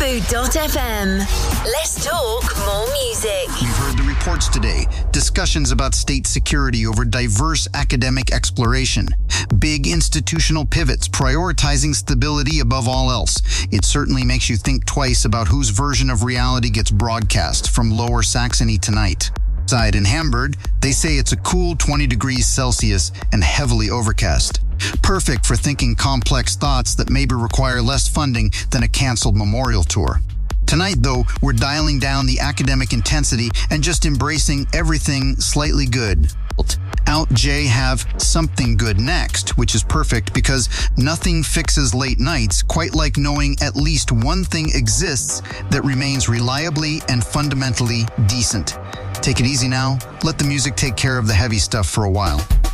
Bamboo.fm. Let's talk more music. We've heard the reports today. Discussions about state security over diverse academic exploration. Big institutional pivots prioritizing stability above all else. It certainly makes you think twice about whose version of reality gets broadcast from Lower Saxony tonight. Outside in Hamburg, they say it's a cool 20 degrees Celsius and heavily overcast. Perfect for thinking complex thoughts that maybe require less funding than a canceled memorial tour. Tonight, though, we're dialing down the academic intensity and just embracing everything slightly good. Out J have Something Good next, which is perfect because nothing fixes late nights quite like knowing at least one thing exists that remains reliably and fundamentally decent. Take it easy now. Let the music take care of the heavy stuff for a while.